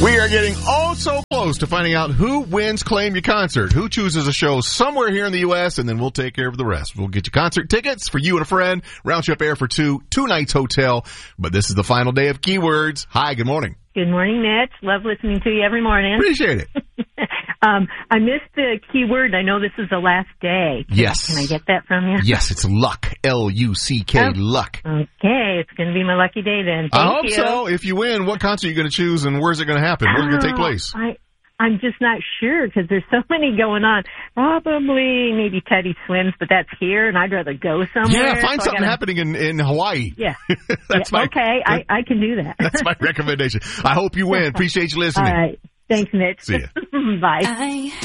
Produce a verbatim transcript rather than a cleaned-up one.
We are getting oh so close to finding out who wins Claim Your Concert, who chooses a show somewhere here in the U S, and then we'll take care of the rest. We'll get you concert tickets for you and a friend, round trip air for two, two nights hotel. But this is the final day of Keywords. Hi, good morning. Good morning, Mitch. Love listening to you every morning. Appreciate it. um, I missed the keyword. I know this is the last day. Can, yes. Can I get that from you? Yes, it's luck. L U C K, oh, luck. Okay, it's going to be my lucky day then. Thank I hope you. so. If you win, what concert are you going to choose and where's it going to happen? Where's it going to take place? I, I'm just not sure because there's so many going on. Probably maybe Teddy Swims, but that's here, and I'd rather go somewhere. Yeah, find so something gotta, happening in, in Hawaii. Yeah. that's yeah, my, okay, I, I can do that. That's my recommendation. I hope you win. Appreciate you listening. All right. Thanks, Mitch. See ya. Bye. I